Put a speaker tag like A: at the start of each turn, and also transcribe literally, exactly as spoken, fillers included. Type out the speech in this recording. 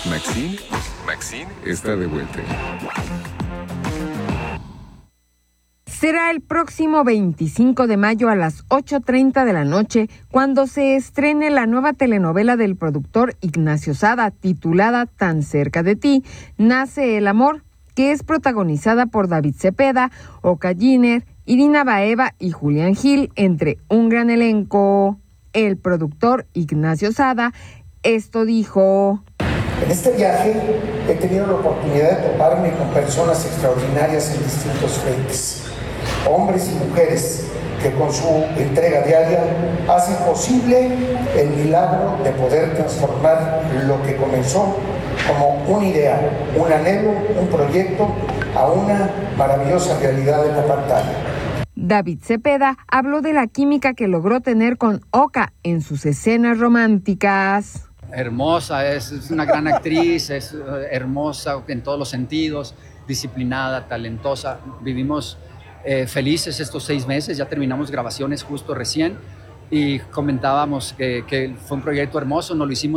A: Maxine, Maxine está de vuelta.
B: Será el próximo veinticinco de mayo a las ocho treinta de la noche cuando se estrene la nueva telenovela del productor Ignacio Sada, titulada Tan cerca de ti, nace el amor, que es protagonizada por David Cepeda, Oka Giner, Irina Baeva y Julián Gil, entre un gran elenco. El productor Ignacio Sada esto dijo:
C: En este viaje he tenido la oportunidad de toparme con personas extraordinarias en distintos frentes. Hombres y mujeres que con su entrega diaria hacen posible el milagro de poder transformar lo que comenzó como una idea, un anhelo, un proyecto, a una maravillosa realidad en la pantalla.
B: David Cepeda habló de la química que logró tener con Oka en sus escenas románticas.
D: Hermosa, es, es una gran actriz, es hermosa en todos los sentidos, disciplinada, talentosa. Vivimos eh, felices estos seis meses, ya terminamos grabaciones justo recién y comentábamos que, que fue un proyecto hermoso, nos lo hicimos